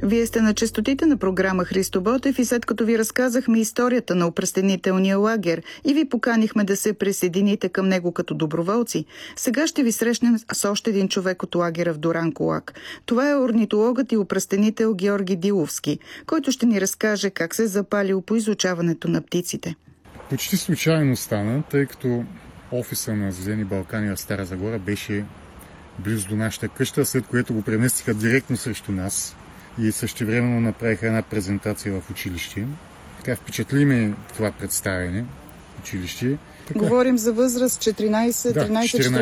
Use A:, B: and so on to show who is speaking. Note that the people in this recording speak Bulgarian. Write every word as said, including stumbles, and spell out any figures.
A: Вие сте на честотите на програма Христо Ботев и след като ви разказахме историята на опръстенителния лагер и ви поканихме да се присъедините към него като доброволци, сега ще ви срещнем с още един човек от лагера в Дуранкулак. Това е орнитологът и опръстенител Георги Диловски, който ще ни разкаже как се е запалил по изучаването на птиците.
B: Почти случайно стана, тъй като офиса на Зелени Балкани в Стара Загора беше близо до нашата къща, след което го преместиха директно срещу нас и същевременно направиха една презентация в училище. Така впечатли ме това представяне в училище. Така...
A: Говорим за възраст четиринайсет, тринайсет,